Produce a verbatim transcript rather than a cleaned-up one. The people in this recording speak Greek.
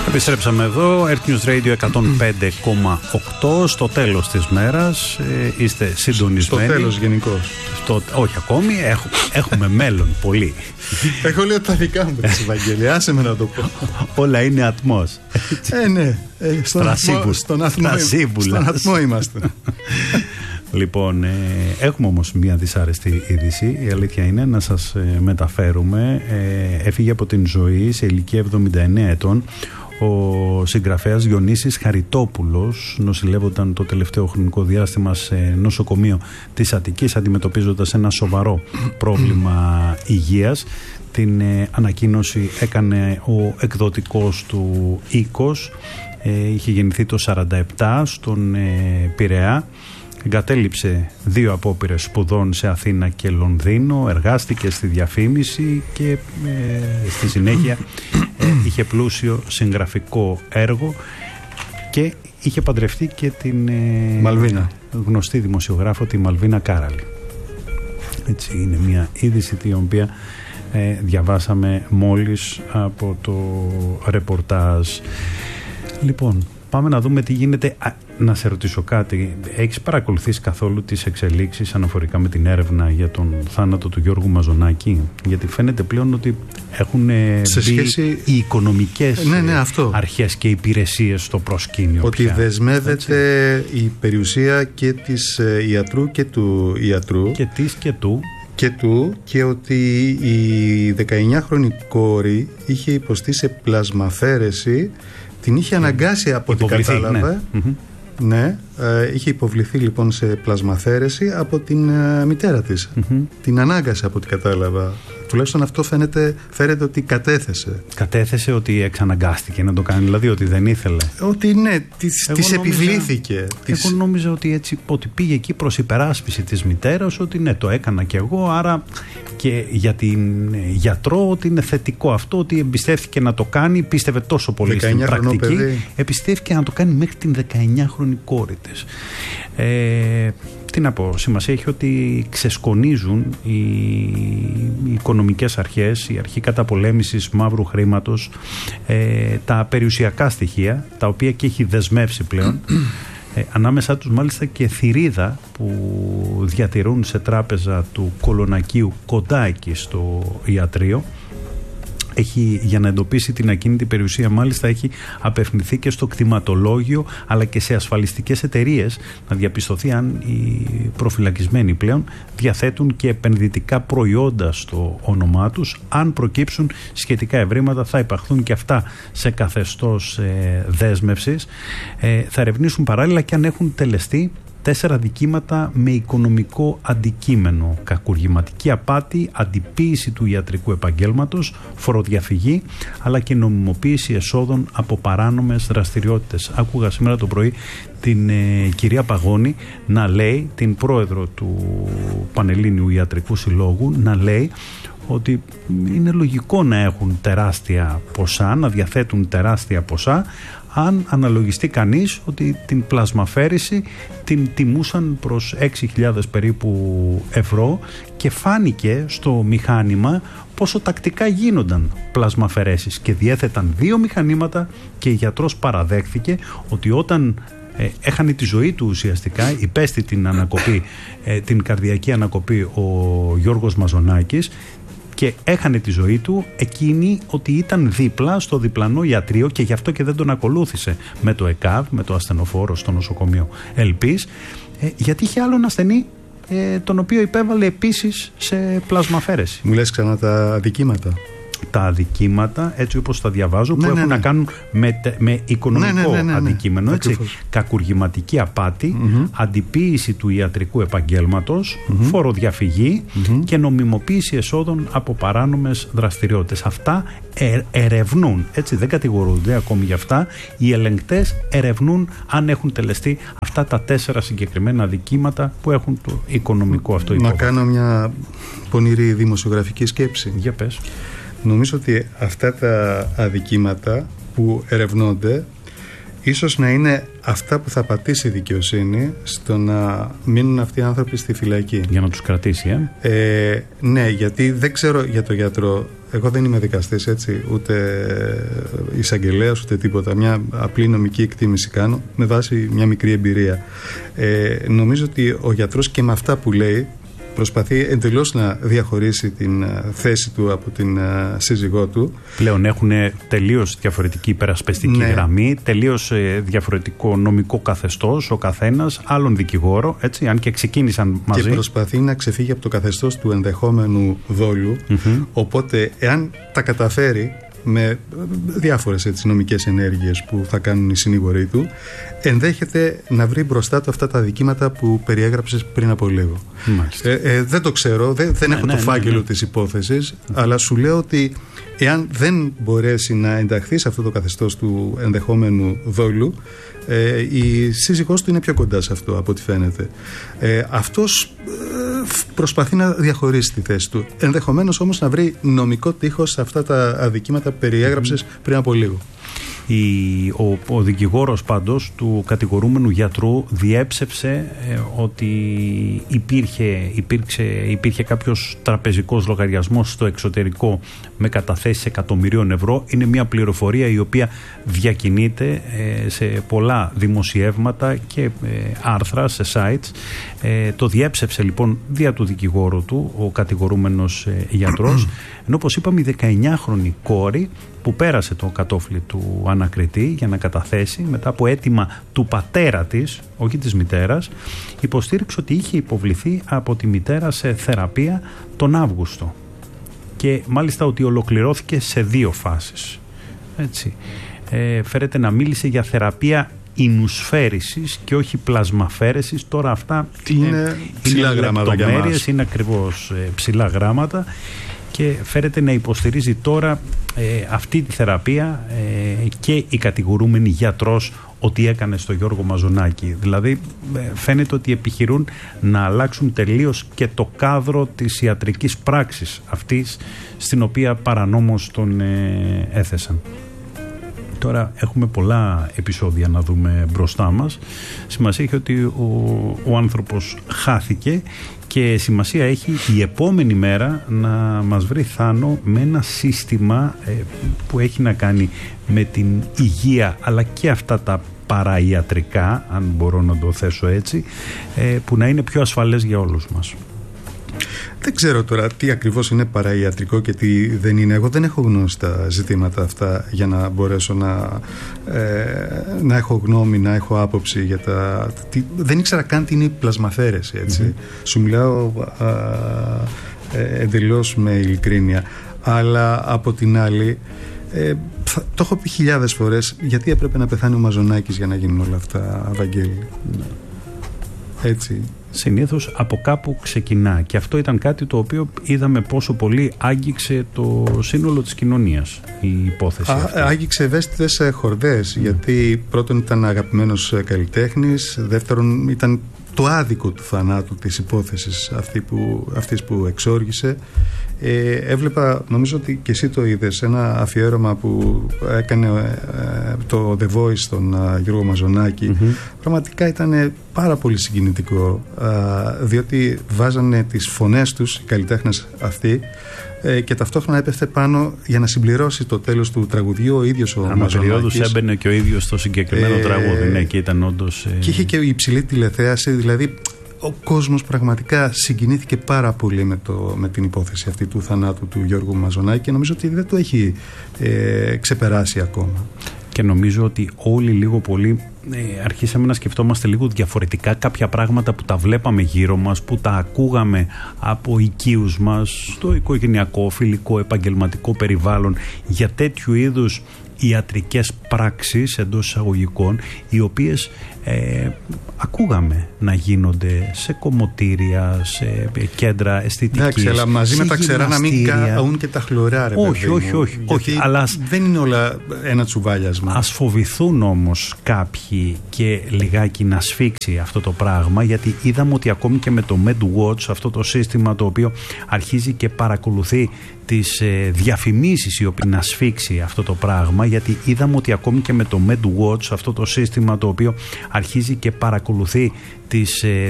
Επιστρέψαμε εδώ, Earth News Radio εκατόν πέντε κόμμα οκτώ, στο τέλος της μέρας, ε, είστε συντονισμένοι. Στο τέλος γενικώς. Στο, όχι ακόμη, έχουμε, έχουμε μέλλον πολύ. Έχω λέει τα δικά μου, Ευαγγέλη, άσε με να το πω. Όλα είναι ατμός. Ε, ναι, ε, στον, ατμό, στον, ατμό, στον ατμό είμαστε. Λοιπόν, ε, έχουμε όμως μια δυσάρεστη είδηση. Η αλήθεια είναι να σας ε, μεταφέρουμε. Ε, έφυγε από την ζωή σε ηλικία εβδομήντα εννέα ετών ο συγγραφέας Διονύσης Χαριτόπουλος. Νοσηλεύονταν το τελευταίο χρονικό διάστημα σε νοσοκομείο της Αττικής, αντιμετωπίζοντας ένα σοβαρό πρόβλημα υγείας. Την ε, ανακοίνωση έκανε ο εκδοτικός του Οίκος. Ε, είχε γεννηθεί το σαράντα επτά στον ε, Πειραιά. Εγκατέλειψε δύο απόπειρες σπουδών σε Αθήνα και Λονδίνο, εργάστηκε στη διαφήμιση και ε, στη συνέχεια ε, είχε πλούσιο συγγραφικό έργο και είχε παντρευτεί και την ε, Μαλβίνα. γνωστή δημοσιογράφο, τη Μαλβίνα Κάραλη. Έτσι είναι μια είδηση την οποία ε, διαβάσαμε μόλις από το ρεπορτάζ. Λοιπόν, πάμε να δούμε τι γίνεται. Α, να σε ρωτήσω κάτι. Έχεις παρακολουθήσει καθόλου τις εξελίξεις αναφορικά με την έρευνα για τον θάνατο του Γιώργου Μαζονάκη? Γιατί φαίνεται πλέον ότι έχουν σε μπει σχέση... οι οικονομικές ναι, ναι, αρχές και υπηρεσίες στο προσκήνιο. Ότι πια δεσμεύεται έτσι η περιουσία και της ε, ιατρού και του ιατρού. Και της και του. Και του, και ότι η δεκαεννιάχρονη κόρη είχε υποστεί σε πλασμαφέρεση. Την είχε αναγκάσει από ό,τι κατάλαβα. Ναι, ναι ε, είχε υποβληθεί λοιπόν σε πλασμαθέρεση από την ε, μητέρα της. Mm-hmm. Την ανάγκασε από ό,τι κατάλαβα. Τουλάχιστον αυτό φαίνεται, φαίνεται ότι κατέθεσε. Κατέθεσε ότι εξαναγκάστηκε να το κάνει, δηλαδή ότι δεν ήθελε. Ότι ναι, της, της επιβλήθηκε. Εγώ νόμιζα ότι, έτσι, ότι πήγε εκεί προς υπεράσπιση της μητέρας, ότι ναι, το έκανα κι εγώ, άρα και για την γιατρό ότι είναι θετικό αυτό, ότι εμπιστεύτηκε να το κάνει, πίστευε τόσο πολύ στην πρακτική, παιδί. Εμπιστεύτηκε να το κάνει μέχρι την δεκαεννιάχρονη κόρη της. Ε, τι να πω, σημασία έχει ότι ξεσκονίζουν οι, οι οικονομικές αρχές, η αρχή καταπολέμησης μαύρου χρήματος, ε, τα περιουσιακά στοιχεία, τα οποία και έχει δεσμεύσει πλέον. Ε, ανάμεσά τους μάλιστα και θηρίδα που διατηρούν σε τράπεζα του Κολονακίου κοντά εκεί στο ιατρείο. Έχει, για να εντοπίσει την ακίνητη περιουσία, μάλιστα έχει απευθυνθεί και στο κτηματολόγιο αλλά και σε ασφαλιστικές εταιρείες να διαπιστωθεί αν οι προφυλακισμένοι πλέον διαθέτουν και επενδυτικά προϊόντα στο όνομά τους. Αν προκύψουν σχετικά ευρήματα θα υπαχθούν και αυτά σε καθεστώς ε, δέσμευσης. Ε, θα ερευνήσουν παράλληλα και αν έχουν τελεστεί τέσσερα δικήματα με οικονομικό αντικείμενο: κακουργηματική απάτη, αντιποίηση του ιατρικού επαγγέλματος, φοροδιαφυγή, αλλά και νομιμοποίηση εσόδων από παράνομες δραστηριότητες. Άκουγα σήμερα το πρωί την ε, κυρία Παγώνη να λέει, την πρόεδρο του Πανελλήνιου Ιατρικού Συλλόγου, να λέει ότι είναι λογικό να έχουν τεράστια ποσά, να διαθέτουν τεράστια ποσά, αν αναλογιστεί κανείς ότι την πλασμαφέρηση την τιμούσαν προς έξι χιλιάδες περίπου ευρώ και φάνηκε στο μηχάνημα πόσο τακτικά γίνονταν πλασμαφαιρέσεις και διέθεταν δύο μηχανήματα και η γιατρός παραδέχθηκε ότι όταν ε, έχανε τη ζωή του ουσιαστικά, υπέστη την ανακοπή, ε, την καρδιακή ανακοπή ο Γιώργος Μαζονάκης και έχανε τη ζωή του, εκείνη ότι ήταν δίπλα στο διπλανό ιατρείο και γι' αυτό και δεν τον ακολούθησε με το ΕΚΑΒ, με το ασθενοφόρο στο νοσοκομείο Ελπής, ε, γιατί είχε άλλον ασθενή ε, τον οποίο υπέβαλε επίσης σε πλασμαφέρεση. Μου λες ξανά τα αδικήματα. Τα αδικήματα, έτσι όπως τα διαβάζω, ναι, που ναι, έχουν ναι. να κάνουν με, με οικονομικό ναι, ναι, ναι, ναι, ναι. αντικείμενο, έτσι. Ακριβώς. Κακουργηματική απάτη, mm-hmm. αντιποίηση του ιατρικού επαγγέλματος, mm-hmm. φοροδιαφυγή mm-hmm. και νομιμοποίηση εσόδων από παράνομες δραστηριότητες. Αυτά ε, ερευνούν, έτσι, δεν κατηγορούνται ακόμη για αυτά. Οι ελεγκτές ερευνούν αν έχουν τελεστεί αυτά τα τέσσερα συγκεκριμένα αδικήματα που έχουν το οικονομικό αυτό υπόβαθρο. Να κάνω μια πονηρή δημοσιογραφική σκέψη. Για πες. Νομίζω ότι αυτά τα αδικήματα που ερευνώνται ίσως να είναι αυτά που θα πατήσει η δικαιοσύνη στο να μείνουν αυτοί οι άνθρωποι στη φυλακή. Για να τους κρατήσει, ε. ε ναι, γιατί δεν ξέρω για το γιατρό. Εγώ δεν είμαι δικαστής, έτσι, ούτε εισαγγελέας ούτε τίποτα. Μια απλή νομική εκτίμηση κάνω με βάση μια μικρή εμπειρία. Ε, νομίζω ότι ο γιατρός και με αυτά που λέει προσπαθεί εντελώς να διαχωρίσει την θέση του από την σύζυγό του. Πλέον έχουν τελείως διαφορετική υπερασπιστική ναι. γραμμή, τελείως διαφορετικό νομικό καθεστώς, ο καθένας, άλλον δικηγόρο, έτσι, αν και ξεκίνησαν μαζί. Και προσπαθεί να ξεφύγει από το καθεστώς του ενδεχόμενου δόλου, mm-hmm. οπότε εάν τα καταφέρει με διάφορες έτσι, νομικές ενέργειες που θα κάνουν οι συνήγοροι του, ενδέχεται να βρει μπροστά του αυτά τα δικήματα που περιέγραψες πριν από λίγο. Ε, ε, δεν το ξέρω, δεν, δεν ναι, έχω ναι, το φάκελο ναι, ναι. της υπόθεσης, mm. αλλά σου λέω ότι εάν δεν μπορέσει να ενταχθεί σε αυτό το καθεστώς του ενδεχόμενου δόλου, ε, η σύζυγός του είναι πιο κοντά σε αυτό από ό,τι φαίνεται. Ε, αυτός ε, προσπαθεί να διαχωρίσει τη θέση του. Ενδεχομένως όμως να βρει νομικό τείχος σε αυτά τα αδικήματα που περιέγραψες mm. πριν από λίγο. Η, ο, ο δικηγόρος πάντως του κατηγορούμενου γιατρού διέψευσε ε, ότι υπήρχε, υπήρξε, υπήρχε κάποιος τραπεζικός λογαριασμός στο εξωτερικό με καταθέσεις εκατομμυρίων ευρώ. Είναι μια πληροφορία η οποία διακινείται ε, σε πολλά δημοσιεύματα και ε, άρθρα σε sites. Ε, το διέψευσε λοιπόν δια του δικηγόρου του ο κατηγορούμενος ε, γιατρός, ενώ όπως είπαμε η δεκαεννιάχρονη κόρη που πέρασε το κατόφλι του ανακριτή για να καταθέσει μετά από αίτημα του πατέρα της, όχι της μητέρας, υποστήριξε ότι είχε υποβληθεί από τη μητέρα σε θεραπεία τον Αύγουστο και μάλιστα ότι ολοκληρώθηκε σε δύο φάσεις. Έτσι. Ε, φέρεται να μίλησε για θεραπεία ινουσφαίρησης και όχι πλασμαφέρεσης. Τώρα αυτά είναι, είναι ψηλά γράμματα για μας. Είναι ακριβώς ε, ψηλά γράμματα και φέρεται να υποστηρίζει τώρα ε, αυτή τη θεραπεία ε, και η κατηγορούμενη γιατρός ότι έκανε στο Γιώργο Μαζονάκη. Δηλαδή ε, φαίνεται ότι επιχειρούν να αλλάξουν τελείως και το κάδρο της ιατρικής πράξης αυτής στην οποία παρανόμως τον ε, έθεσαν. Τώρα έχουμε πολλά επεισόδια να δούμε μπροστά μας. Σημασία έχει ότι ο, ο άνθρωπος χάθηκε και σημασία έχει η επόμενη μέρα να μας βρει Θάνο με ένα σύστημα ε, που έχει να κάνει με την υγεία αλλά και αυτά τα παραϊατρικά, αν μπορώ να το θέσω έτσι, ε, που να είναι πιο ασφαλές για όλους μας. Δεν ξέρω τώρα τι ακριβώς είναι παραϊατρικό και τι δεν είναι. Εγώ δεν έχω γνώση στα ζητήματα αυτά για να μπορέσω να, ε, να έχω γνώμη, να έχω άποψη για τα... Τι, δεν ήξερα καν τι είναι η πλασμαφέρεση, έτσι. Mm-hmm. Σου μιλάω α, ε, εντελώς με ειλικρίνεια. Αλλά από την άλλη, ε, θα, το έχω πει χιλιάδες φορές, γιατί έπρεπε να πεθάνει ο Μαζονάκης για να γίνουν όλα αυτά, Βαγγέλη. Mm-hmm. Έτσι. Συνήθως από κάπου ξεκινά και αυτό ήταν κάτι το οποίο είδαμε πόσο πολύ άγγιξε το σύνολο της κοινωνίας η υπόθεση αυτή. Α, άγγιξε ευαίσθητες χορδές mm. γιατί πρώτον ήταν αγαπημένος καλλιτέχνης, δεύτερον ήταν το άδικο του θανάτου της υπόθεσης αυτή που, αυτής που εξόργησε. Ε, έβλεπα, νομίζω ότι και εσύ το είδες, ένα αφιέρωμα που έκανε ε, το The Voice στον ε, Γιώργο Μαζονάκη. Mm-hmm. Πραγματικά ήταν πάρα πολύ συγκινητικό, ε, διότι βάζανε τις φωνές τους οι καλλιτέχνες αυτοί ε, και ταυτόχρονα έπεφτε πάνω για να συμπληρώσει το τέλος του τραγουδιού ο ίδιος ο Μαζονάκης. Αναπεριόδους έμπαινε και ο ίδιος στο συγκεκριμένο ε, τραγούδι, ναι, και ήταν όντως... Ε... Και είχε και υψηλή τηλεθέαση, δηλαδή... Ο κόσμος πραγματικά συγκινήθηκε πάρα πολύ με, το, με την υπόθεση αυτή του θανάτου του Γιώργου Μαζονάκη και νομίζω ότι δεν το έχει ε, ξεπεράσει ακόμα. Και νομίζω ότι όλοι λίγο πολύ ε, αρχίσαμε να σκεφτόμαστε λίγο διαφορετικά κάποια πράγματα που τα βλέπαμε γύρω μας, που τα ακούγαμε από οικείους μας, στο οικογενειακό, φιλικό, επαγγελματικό περιβάλλον, για τέτοιου είδους ιατρικές πράξεις εντός εισαγωγικών, οι οποίες ε, ακούγαμε να γίνονται σε κομμωτήρια, σε κέντρα αισθητικής. Εντάξει, αλλά μαζί με τα ξερά να μην καούν και τα χλωρά, ρε όχι, όχι, όχι, όχι, αλλά δεν είναι όλα ένα τσουβάλιασμα. Ας φοβηθούν όμως κάποιοι και λιγάκι να σφίξει αυτό το πράγμα, γιατί είδαμε ότι ακόμη και με το MedWatch, αυτό το σύστημα το οποίο αρχίζει και παρακολουθεί τις ε, διαφημίσεις, οι οποίες να σφίξει αυτό το πράγμα, γιατί είδαμε ότι ακόμη και με το MedWatch, αυτό το σύστημα το οποίο αρχίζει και παρακολουθεί τις ε,